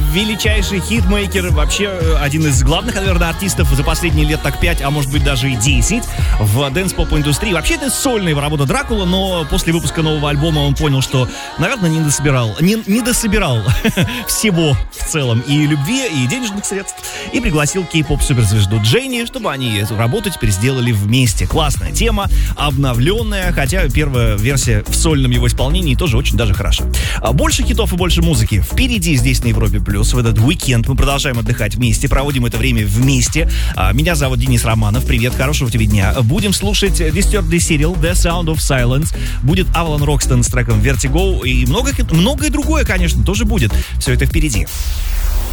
величайший хитмейкер, вообще один из главных, наверное, артистов за последние лет так 5, а может быть даже и 10 в дэнс-поп-индустрии. Вообще это сольная его работа Дракула, но после выпуска нового альбома он понял, что, наверное, не дособирал всего в целом, и любви, и денежных средств, и пригласил кей-поп-суперзвезду Дженни, чтобы они эту работу теперь сделали вместе. Классная тема, обновленная, хотя первая версия в сольном его исполнении тоже очень даже хороша. Больше хитов и больше музыки впереди здесь на Европе Плюс. В этот уикенд мы продолжаем отдыхать вместе, проводим это время вместе. Меня зовут Денис Романов. Привет, хорошего тебе дня. Будем слушать Disturbed Cyril, The Sound of Silence. Будет Avalon Roxton с треком Vertigo и многое другое, конечно, тоже будет. Все это впереди.